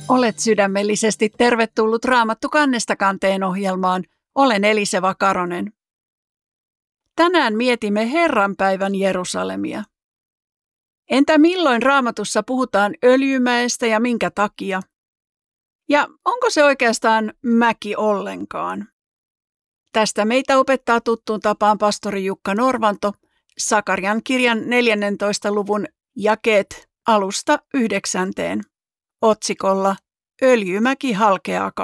Olet sydämellisesti tervetullut Raamattu kannesta kanteen ohjelmaan. Olen Eliseva Karonen. Tänään mietimme Herranpäivän Jerusalemia. Entä milloin Raamatussa puhutaan Öljymäestä ja minkä takia? Ja onko se oikeastaan mäki ollenkaan? Tästä meitä opettaa tuttuun tapaan pastori Jukka Norvanto, Sakarian kirjan 14. luvun jakeet 1–9, otsikolla Öljymäki halkeaa